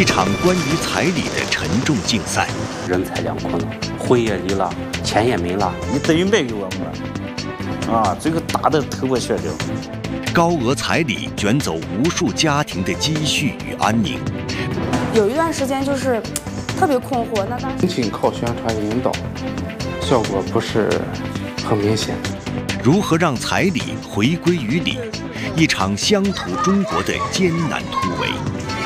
一场关于彩礼的沉重竞赛。 人财两空了，婚也离了，钱也没了， 你等于卖给我们了，啊，这个打得头破血流。 高额彩礼卷走无数家庭的积蓄与安宁。 有一段时间就是特别困惑，那当时仅靠宣传引导，效果不是很明显。 如何让彩礼回归于理？一场乡土中国的艰难突围。